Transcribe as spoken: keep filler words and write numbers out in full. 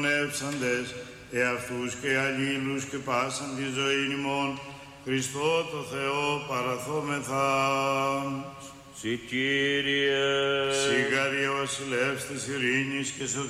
εύσαντες, εαυτούς και αλλήλους και πάσαν τη ζωή ημών, Χριστό το Θεό παραθόμεθα. Συ Κύριε, Σιγαρία βασιλεύς της ειρήνης και σωτηρίας